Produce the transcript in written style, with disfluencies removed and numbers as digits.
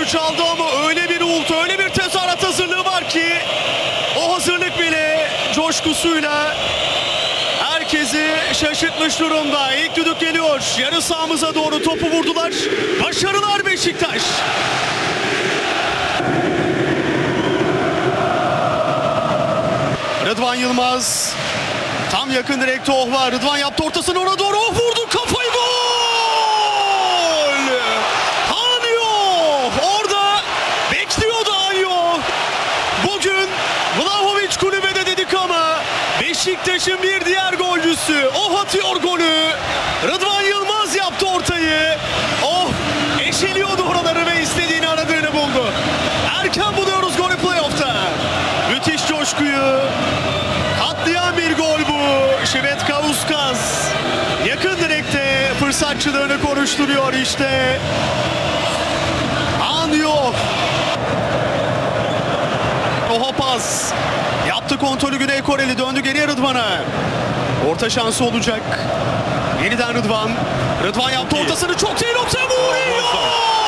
çaldı ama öyle bir uğultu, öyle bir tezahürat hazırlığı var ki o hazırlık bile coşkusuyla herkesi şaşırtmış durumda. İlk düdük geliyor. Yarı sahamıza doğru topu vurdular. Başarılar Beşiktaş. Rıdvan Yılmaz. Tam yakın direkte Oh var. Rıdvan yaptı ortasını ona doğru. Oh vurdu kafayı, gol! Anyo! Orada bekliyordu Anyo. Bugün Vlahovic kulübede dedik ama Beşiktaş'ın bir diğer golcüsü. Oh atıyor golü. Rıdvan Yılmaz yaptı ortayı. Oh eşeliyordu oraları ve istediğini aradığını buldu. Erken buluyoruz golü playoff'ta. Müthiş coşkuyu katlayan bir gol bu. Şivet Kauskas yakın direkte fırsatçılığını konuşturuyor işte. Anyo. Oha pas. Yaptı kontrolü Güney Koreli, döndü geriye Rıdvan'a. Orta şansı olacak. Yeniden Rıdvan. Rıdvan yaptı ortasını, çok iyi noktaya vuruyor.